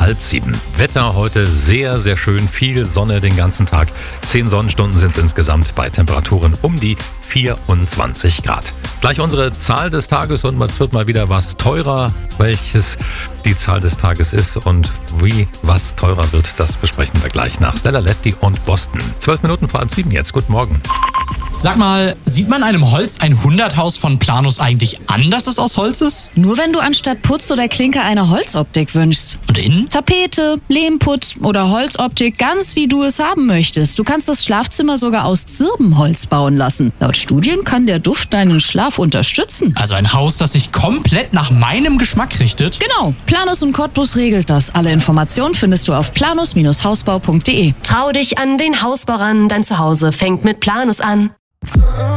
6:30. Wetter heute sehr, sehr schön. Viel Sonne den ganzen Tag. 10 Sonnenstunden sind es insgesamt bei Temperaturen um die 24 Grad. Gleich unsere Zahl des Tages und es wird mal wieder was teurer. Welches die Zahl des Tages ist und wie was teurer wird, das besprechen wir gleich nach Stella Lefty und Boston. 12 Minuten vor 7 jetzt. Guten Morgen. Sag mal, sieht man einem Holz 100-Haus von Planus eigentlich an, dass es aus Holz ist? Nur wenn du anstatt Putz oder Klinke eine Holzoptik wünschst. Und innen? Tapete, Lehmputz oder Holzoptik, ganz wie du es haben möchtest. Du kannst das Schlafzimmer sogar aus Zirbenholz bauen lassen. Laut Studien kann der Duft deinen Schlaf unterstützen. Also ein Haus, das sich komplett nach meinem Geschmack richtet? Genau, Planus und Cottbus regelt das. Alle Informationen findest du auf planus-hausbau.de. Trau dich an den Hausbau ran, dein Zuhause fängt mit Planus an.